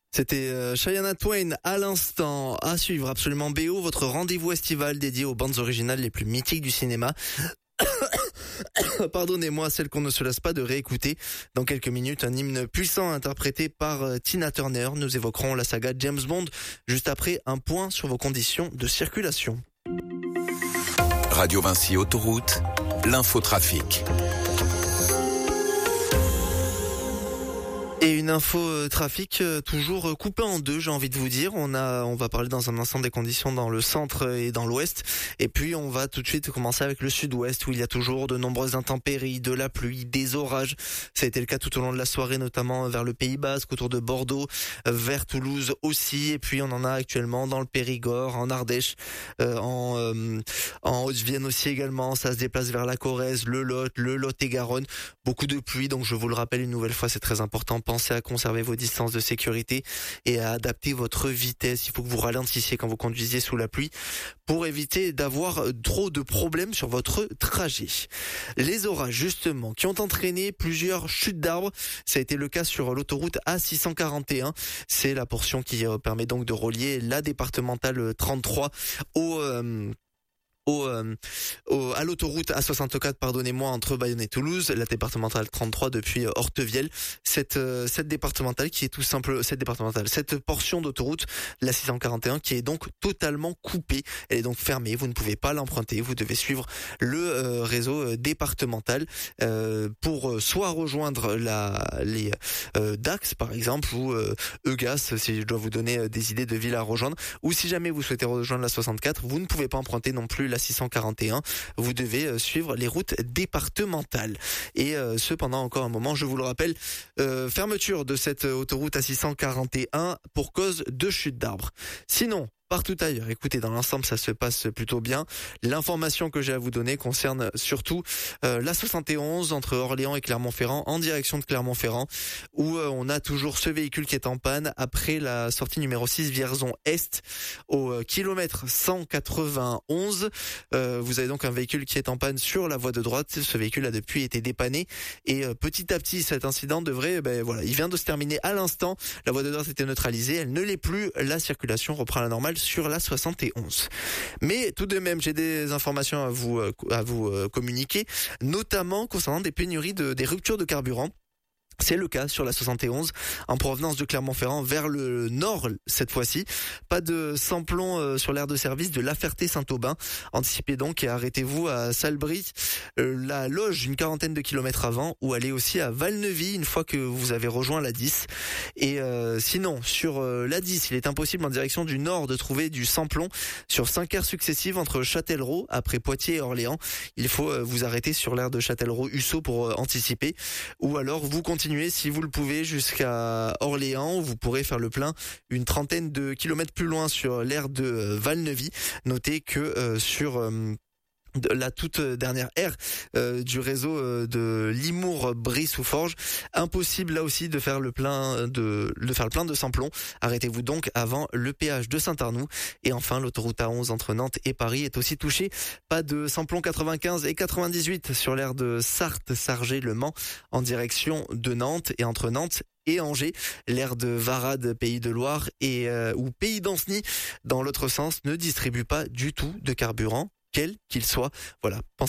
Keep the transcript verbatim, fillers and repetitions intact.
C'était euh, Shania Twain à l'instant. À suivre absolument B O, votre rendez-vous estival dédié aux bandes originales les plus mythiques du cinéma. Pardonnez-moi, celle qu'on ne se lasse pas de réécouter. Dans quelques minutes, un hymne puissant interprété par euh, Tina Turner. Nous évoquerons la saga James Bond juste après un point sur vos conditions de circulation. Radio Vinci Autoroute, l'infotrafic. Et une info euh, trafic euh, toujours euh, coupée en deux, j'ai envie de vous dire. On a, on va parler dans un instant des conditions dans le centre et dans l'ouest. Et puis on va tout de suite commencer avec le sud-ouest où il y a toujours de nombreuses intempéries, de la pluie, des orages. Ça a été le cas tout au long de la soirée, notamment vers le Pays Basque, autour de Bordeaux, euh, vers Toulouse aussi. Et puis on en a actuellement dans le Périgord, en Ardèche, euh, en, euh, en Haute-Vienne aussi également. Ça se déplace vers la Corrèze, le Lot, le Lot-et-Garonne. Beaucoup de pluie, donc je vous le rappelle une nouvelle fois, c'est très important. Pensez à conserver vos distances de sécurité et à adapter votre vitesse. Il faut que vous ralentissiez quand vous conduisez sous la pluie pour éviter d'avoir trop de problèmes sur votre trajet. Les orages, justement, qui ont entraîné plusieurs chutes d'arbres. Ça a été le cas sur l'autoroute A six cent quarante et un. C'est la portion qui permet donc de relier la départementale trente-trois au... Euh, Au, euh, au, à l'autoroute A soixante-quatre, pardonnez-moi, entre Bayonne et Toulouse, la départementale trente-trois depuis euh, Hortevielle. Cette, euh, cette départementale qui est tout simple, cette départementale, cette portion d'autoroute, la six cent quarante et un, qui est donc totalement coupée. Elle est donc fermée. Vous ne pouvez pas l'emprunter. Vous devez suivre le euh, réseau euh, départemental euh, pour euh, soit rejoindre la, les euh, Dax, par exemple, ou euh, Eugas, si je dois vous donner euh, des idées de villes à rejoindre, ou si jamais vous souhaitez rejoindre la soixante-quatre, vous ne pouvez pas emprunter non plus la six cent quarante et un, vous devez suivre les routes départementales. Et euh, ce, pendant encore un moment, je vous le rappelle, euh, fermeture de cette autoroute à six cent quarante et un pour cause de chute d'arbres. Sinon, partout ailleurs, écoutez, dans l'ensemble, ça se passe plutôt bien. L'information que j'ai à vous donner concerne surtout euh, la soixante et onze entre Orléans et Clermont-Ferrand, en direction de Clermont-Ferrand, où euh, on a toujours ce véhicule qui est en panne après la sortie numéro six Vierzon Est au euh, kilomètre cent quatre-vingt-onze. Euh, vous avez donc un véhicule qui est en panne sur la voie de droite. Ce véhicule a depuis été dépanné et euh, petit à petit, cet incident devrait, ben voilà, il vient de se terminer à l'instant. La voie de droite était neutralisée, elle ne l'est plus. La circulation reprend à la normale sur la soixante et onze. Mais tout de même, j'ai des informations à vous à vous communiquer, notamment concernant des pénuries de des ruptures de carburant. C'est le cas sur la soixante et onze en provenance de Clermont-Ferrand vers le nord cette fois-ci. Pas de samplon euh, sur l'aire de service de La Ferté-Saint-Aubin. Anticipez donc et arrêtez-vous à Salbris, euh, la Loge une quarantaine de kilomètres avant, ou allez aussi à Valneuvy une fois que vous avez rejoint la dix. Et euh, sinon, sur euh, la dix, il est impossible en direction du nord de trouver du samplon sur cinq aires successives entre Châtellerault, après Poitiers et Orléans. Il faut euh, vous arrêter sur l'aire de Châtellerault-Hussot pour euh, anticiper, ou alors vous continuez si vous le pouvez jusqu'à Orléans, où vous pourrez faire le plein une trentaine de kilomètres plus loin sur l'aire de Valneuvy. Notez que euh, sur euh, de la toute dernière aire euh, du réseau euh, de Limours Brie-sous-Forges, impossible là aussi de faire le plein de de faire le plein de samplon. Arrêtez-vous donc avant le péage de Saint-Arnoux. Et enfin, l'autoroute A onze entre Nantes et Paris est aussi touchée. Pas de samplon quatre-vingt-quinze et quatre-vingt-dix-huit sur l'aire de Sarthe, Sargé, Le Mans en direction de Nantes, et entre Nantes et Angers, l'aire de Varade, Pays de Loire, et euh, ou Pays d'Anceny dans l'autre sens ne distribue pas du tout de carburant, quel qu'il soit. Voilà.